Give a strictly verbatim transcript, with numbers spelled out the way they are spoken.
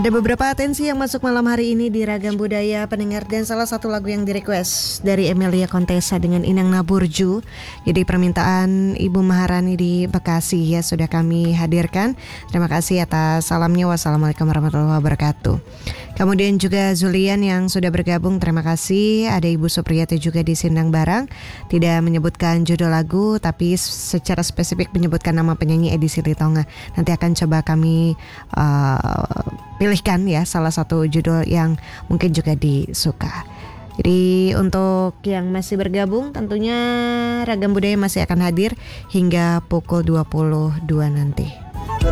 Ada beberapa atensi yang masuk malam hari ini di Ragam Budaya pendengar, dan salah satu lagu yang direquest dari Emilia Contessa dengan Inang Naburju. Jadi permintaan Ibu Maharani di Bekasi ya sudah kami hadirkan. Terima kasih atas salamnya. Wassalamualaikum warahmatullahi wabarakatuh. Kemudian juga Zulian yang sudah bergabung, terima kasih. Ada Ibu Supriyati juga di Sindang Barang, tidak menyebutkan judul lagu tapi secara spesifik menyebutkan nama penyanyi Edisi Litonga. Nanti akan coba kami uh, pilihkan ya salah satu judul yang mungkin juga disuka. Jadi untuk yang masih bergabung, tentunya Ragam Budaya masih akan hadir hingga pukul dua puluh dua nanti.